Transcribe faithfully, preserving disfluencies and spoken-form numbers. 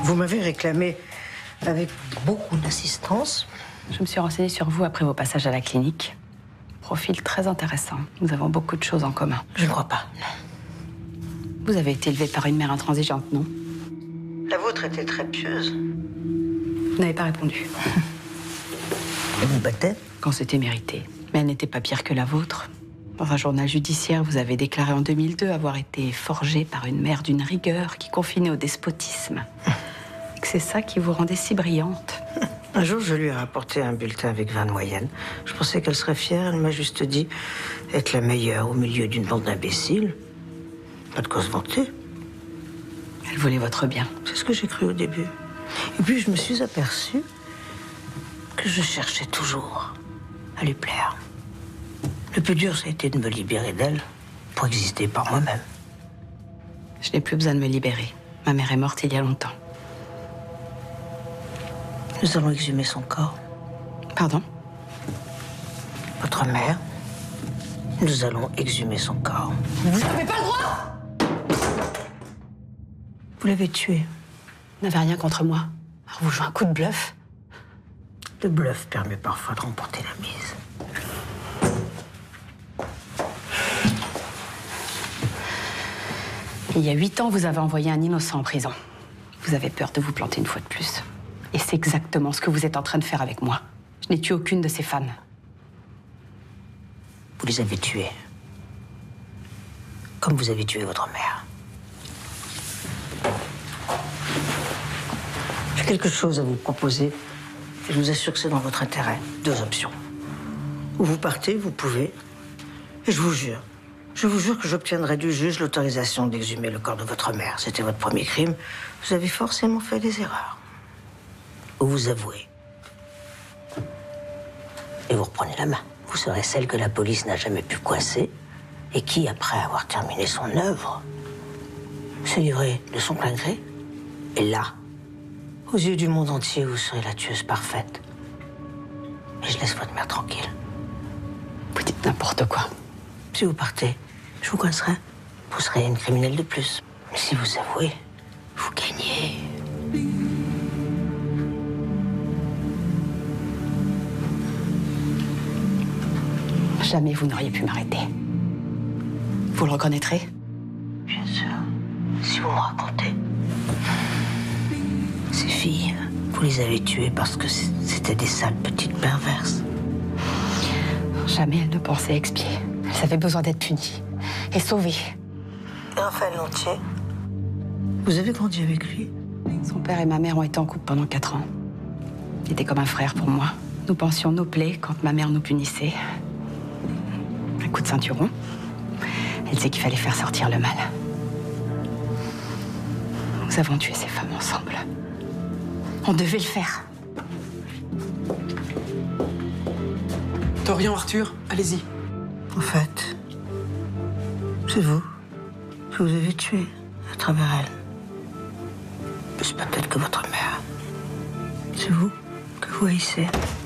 Vous m'avez réclamé avec beaucoup d'insistance. Je me suis renseignée sur vous après vos passages à la clinique. Profil très intéressant. Nous avons beaucoup de choses en commun. Je ne crois pas. Vous avez été élevé par une mère intransigeante, non? La vôtre était très pieuse. Vous n'avez pas répondu. Elle vous battait? Quand c'était mérité. Mais elle n'était pas pire que la vôtre. Dans un journal judiciaire, vous avez déclaré en deux mille deux avoir été forgé par une mère d'une rigueur qui confinait au despotisme. Et que c'est ça qui vous rendait si brillante. Un jour, je lui ai rapporté un bulletin avec vingt de moyenne. Je pensais qu'elle serait fière. Elle m'a juste dit être la meilleure au milieu d'une bande d'imbéciles. Pas de quoi se vanter. Elle voulait votre bien. C'est ce que j'ai cru au début. Et puis, je me suis aperçue que je cherchais toujours à lui plaire. Le plus dur, ça a été de me libérer d'elle pour exister par moi-même. Je n'ai plus besoin de me libérer. Ma mère est morte il y a longtemps. Nous allons exhumer son corps. Pardon? Votre mère, nous allons exhumer son corps. Vous n'avez pas le droit! Vous l'avez tué. Vous n'avez rien contre moi. Alors vous jouez un coup de bluff? Le bluff permet parfois de remporter la mise. Il y a huit ans, vous avez envoyé un innocent en prison. Vous avez peur de vous planter une fois de plus. Et c'est exactement ce que vous êtes en train de faire avec moi. Je n'ai tué aucune de ces femmes. Vous les avez tuées. Comme vous avez tué votre mère. J'ai quelque chose à vous proposer. Et je vous assure que c'est dans votre intérêt. Deux options. Ou vous partez, vous pouvez. Et je vous jure, je vous jure que j'obtiendrai du juge l'autorisation d'exhumer le corps de votre mère. C'était votre premier crime. Vous avez forcément fait des erreurs. Ou vous avouez. Et vous reprenez la main. Vous serez celle que la police n'a jamais pu coincer et qui, après avoir terminé son œuvre, s'est livrée de son plein gré. Et là, aux yeux du monde entier, vous serez la tueuse parfaite. Et je laisse votre mère tranquille. Vous dites n'importe quoi. Si vous partez, je vous coincerai. Vous serez une criminelle de plus. Mais si vous avouez, vous gagnez. Jamais vous n'auriez pu m'arrêter. Vous le reconnaîtrez? Bien sûr. Si vous me racontez. Ces filles, vous les avez tuées parce que c'était des sales petites perverses. Jamais elle ne pensait expier. Elles avaient besoin d'être punies et sauvées. Et Raphaël Lantier, vous avez grandi avec lui? Son père et ma mère ont été en couple pendant quatre ans. Il était comme un frère pour moi. Nous pensions nos plaies quand ma mère nous punissait. Un coup de ceinturon. Elle disait qu'il fallait faire sortir le mal. Nous avons tué ces femmes ensemble. On devait le faire. Dorian, Arthur, allez-y. En fait, c'est vous que vous avez tué à travers elle. C'est pas peut-être que votre mère. C'est vous que vous haïssez.